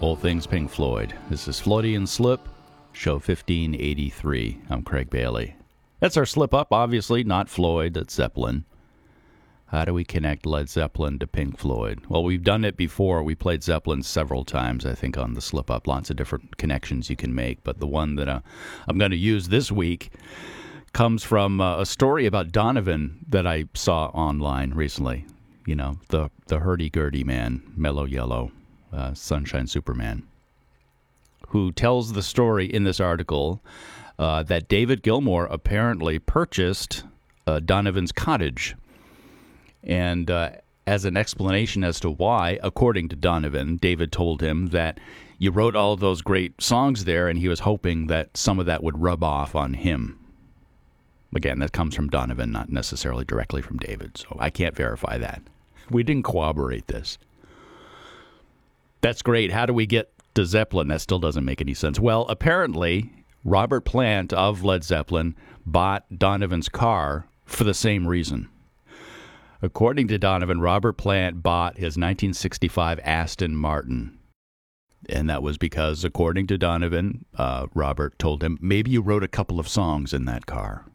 All things Pink Floyd. This is Floydian Slip, show 1583. I'm Craig Bailey. That's our slip up, obviously, not Floyd, that's Zeppelin. How do we connect Led Zeppelin to Pink Floyd? Well, we've done it before. We played Zeppelin several times, I think, on the slip up. Lots of different connections you can make. But the one that I'm going to use this week comes from a story about Donovan that I saw online recently. You know, the hurdy-gurdy man, Mellow Yellow, Sunshine Superman, who tells the story in this article that David Gilmour apparently purchased Donovan's cottage. And as an explanation as to why, according to Donovan, David told him that you wrote all those great songs there, and he was hoping that some of that would rub off on him. Again, that comes from Donovan, not necessarily directly from David, so I can't verify that. We didn't corroborate this. That's great. How do we get to Zeppelin? That still doesn't make any sense. Well, apparently, Robert Plant of Led Zeppelin bought Donovan's car for the same reason. According to Donovan, Robert Plant bought his 1965 Aston Martin. And that was because, according to Donovan, Robert told him, maybe you wrote a couple of songs in that car.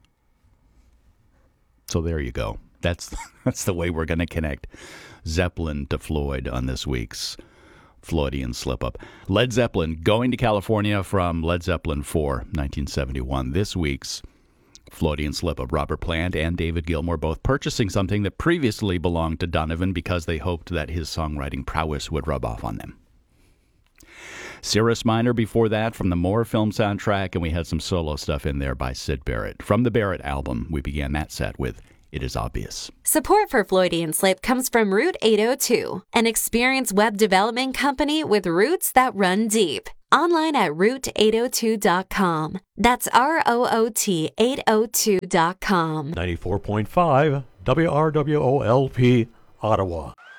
So there you go. That's the way we're going to connect Zeppelin to Floyd on this week's Floydian Slip-Up. Led Zeppelin going to California from Led Zeppelin 4, 1971. This week's Floydian Slip-Up. Robert Plant and David Gilmour both purchasing something that previously belonged to Donovan because they hoped that his songwriting prowess would rub off on them. Cirrus Minor before that from the Moore film soundtrack, and we had some solo stuff in there by Syd Barrett. From the Barrett album, we began that set with It Is Obvious. Support for Floydian Slip comes from Route 802, an experienced web development company with roots that run deep. Online at route802.com. That's ROOT 802.com. 94.5 WRWOLP, Ottawa.